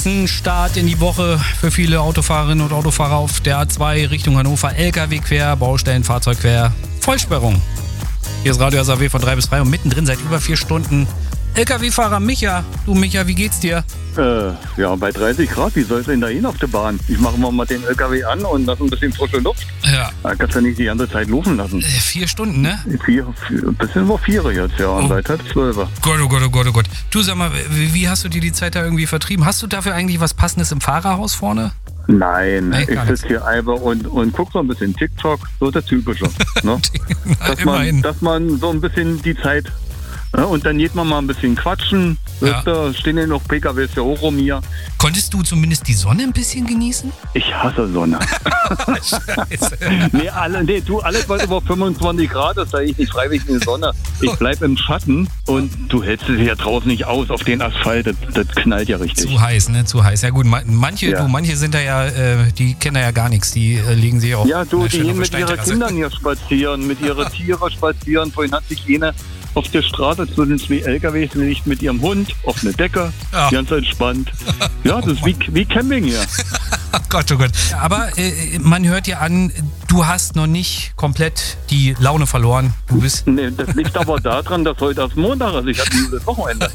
Ein Start in die Woche für viele Autofahrerinnen und Autofahrer auf der A2 Richtung Hannover. LKW quer, Baustellen, Fahrzeug quer, Vollsperrung. Hier ist Radio SAW von 3 bis 3 und mittendrin seit über 4 Stunden LKW-Fahrer Micha. Du Micha, wie geht's dir? Ja, bei 30 Grad, wie soll es denn da hin auf der Bahn? Ich mache mal den LKW an und lasse ein bisschen frische Luft. Ja. Da kannst du nicht die ganze Zeit laufen lassen. 4 Stunden, ne? Das sind wir 4 jetzt, ja, und seit halb 12. Gott, oh Gott, oh Gott, oh Gott. Du sag mal, wie hast du dir die Zeit da irgendwie vertrieben? Hast du dafür eigentlich was Passendes im Fahrerhaus vorne? Nein, Nee, ich sitze hier einfach und guck so ein bisschen TikTok, so der Typische. Ne? dass man so ein bisschen die Zeit... Ja, und dann geht man mal ein bisschen quatschen. Ja. Da stehen ja noch PKWs ja hoch rum hier. Konntest du zumindest die Sonne ein bisschen genießen? Ich hasse Sonne. Scheiße. Alles was über 25 Grad ist, da ich nicht freiwillig in die Sonne. Ich bleib im Schatten und du hältst es ja draußen nicht aus auf den Asphalt. Das knallt ja richtig. Zu heiß, ne? Zu heiß. Ja gut, manche sind da ja, die kennen da ja gar nichts. Die legen sich auch... Ja, die gehen mit ihren Kindern hier spazieren, mit ihren Tieren spazieren. Vorhin hat sich jene auf der Straße zu den 2 LKWs liegt mit ihrem Hund auf eine Decke, ganz entspannt. Ja, das ist wie Camping hier. Oh Gott, oh Gott. Aber man hört dir an, du hast noch nicht komplett die Laune verloren. Du bist... Nee, das liegt aber daran, dass heute erst Montag ist. Ich hatte dieses Wochenende.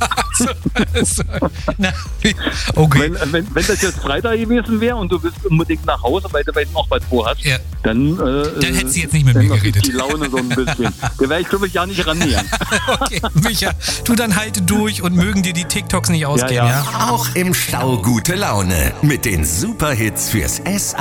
Okay. Wenn das jetzt Freitag gewesen wäre und du bist unbedingt nach Hause, weil du noch was vorhast, dann hättest du jetzt nicht mit mir geredet. Die Laune so ein bisschen. Da wäre ich, glaube ich, ja nicht rannähern. Okay, Micha, du dann halte durch und mögen dir die TikToks nicht ausgehen, ja? Auch im Stau gute Laune mit den Superhits fürs